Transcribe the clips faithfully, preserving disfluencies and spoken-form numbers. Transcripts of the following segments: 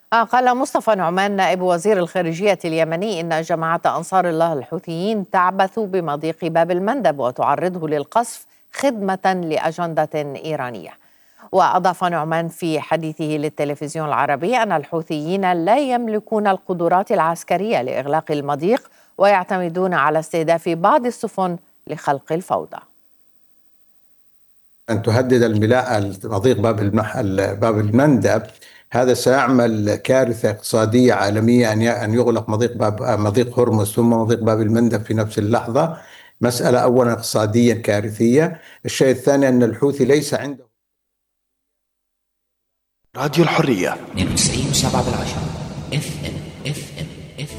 قال مصطفى نعمان نائب وزير الخارجية اليمني إن جماعة أنصار الله الحوثيين تعبث بمضيق باب المندب وتعرضه للقصف خدمة لأجندة إيرانية. وأضاف نعمان في حديثه للتلفزيون العربي أن الحوثيين لا يملكون القدرات العسكرية لإغلاق المضيق ويعتمدون على استهداف بعض السفن لخلق الفوضى. أن تهدد الملاءة مضيق باب المحل باب المندب، هذا سيعمل كارثة اقتصادية عالمية أن يغلق مضيق باب مضيق هرمز ثم مضيق باب المندب في نفس اللحظة. مسألة أولا اقتصاديا كارثية. الشيء الثاني أن الحوثي ليس عنده. راديو الحرية اثنين وتسعين وسبعة بالعشرة اف ام اف ام اف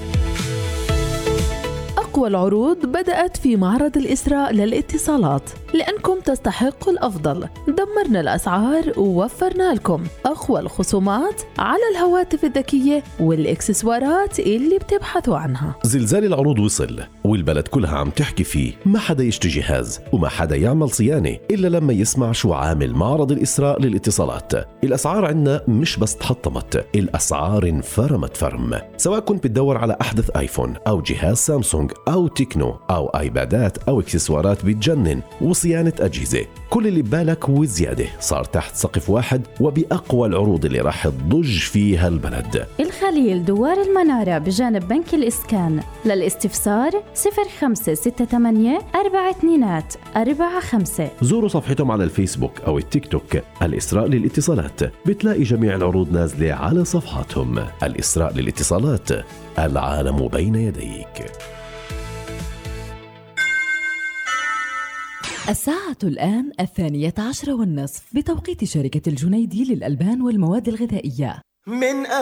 أقوى العروض بدأت في معرض الإسراء للاتصالات، لأنكم تستحقوا الأفضل. دمرنا الأسعار ووفرنا لكم أقوى الخصومات على الهواتف الذكية والإكسسوارات اللي بتبحثوا عنها. زلزال العروض وصل والبلد كلها عم تحكي فيه، ما حدا يشتري جهاز وما حدا يعمل صيانة إلا لما يسمع شو عامل معرض الإسراء للاتصالات. الأسعار عنا مش بس تحطمت، الأسعار انفرمت فرم. سواء كنت بتدور على أحدث آيفون أو جهاز سامسونج أو تكنو أو آيبادات أو إكسسوارات بتجنن وصيانة أجهزة، كل اللي ببالك وزيادة صار تحت سقف واحد وبأقوى العروض اللي راح تضج فيها البلد. الخليل دوار المنارة بجانب بنك الإسكان. للاستفسار صفر خمسة ستة ثمانية أربعة اثنين أربعة خمسة. زوروا صفحتهم على الفيسبوك أو التيك توك الإسراء للاتصالات، بتلاقي جميع العروض نازلة على صفحاتهم. الإسراء للاتصالات، العالم بين يديك. الساعة الآن الثانية عشرة والنصف بتوقيت شركة الجنيدي للألبان والمواد الغذائية. من